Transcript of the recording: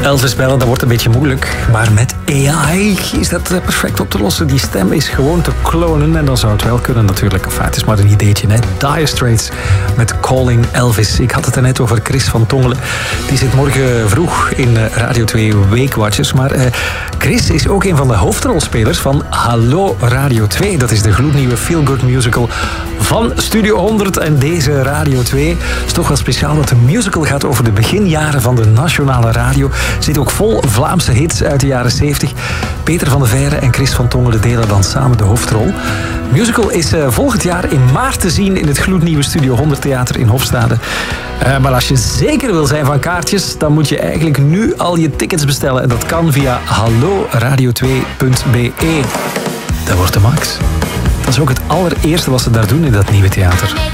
Elvis bellen, dat wordt een beetje moeilijk. Maar met AI is dat perfect op te lossen. Die stem is gewoon te klonen en dan zou het wel kunnen natuurlijk. Enfin, het is maar een ideetje, hè. Dire Straits met Calling Elvis. Ik had het er net over Chris van Tongelen. Die zit morgen vroeg in Radio 2 Weekwatchers. Maar Chris is ook een van de hoofdrolspelers van Hallo Radio 2. Dat is de gloednieuwe feel-good musical van Studio 100 en deze Radio 2. Het is toch wel speciaal dat de musical gaat over de beginjaren van de nationale radio. Zit ook vol Vlaamse hits uit de jaren 70. Peter van de Veire en Chris van Tongelen delen dan samen de hoofdrol. De musical is volgend jaar in maart te zien in het gloednieuwe Studio 100 Theater in Hofstade. Maar als je zeker wil zijn van kaartjes, dan moet je eigenlijk nu al je tickets bestellen. En dat kan via halloradio2.be. Dat wordt de max. Dat is ook het allereerste wat ze daar doen in dat nieuwe theater.